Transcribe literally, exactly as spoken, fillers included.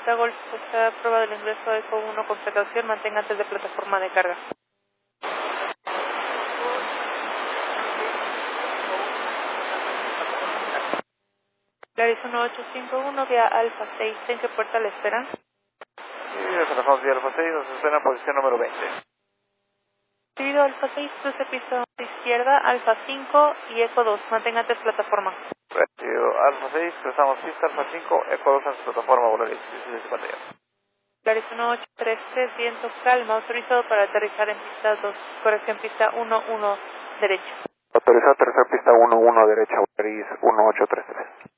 Delta Golf, se ha aprobado el ingreso de Eco uno con precaución, mantenga antes de plataforma de carga. Claris uno ocho cinco uno, vía Alfa seis, ¿en qué puerta le esperan? Sí, trabajamos vía Alfa seis, nos espera en posición número veinte. Recibido Alfa seis, cruce pista izquierda, Alfa cinco y Eco dos, mantenga antes plataforma. Recibido Alfa seis, cruzamos pista Alfa cinco, Eco dos en su plataforma, vuelo dieciséis cincuenta y uno. Claris uno ocho tres tres, viento calma, autorizado para aterrizar en pista dos, corrección pista uno uno, derecho. Autorizado aterrizar pista uno uno, derecha, Claris uno ocho tres tres.